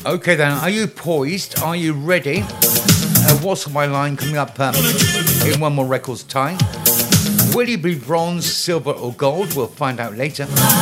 Okay then, are you poised? Are you ready? What's on my line coming up in one more record's time? Will you be bronze, silver or gold? We'll find out later.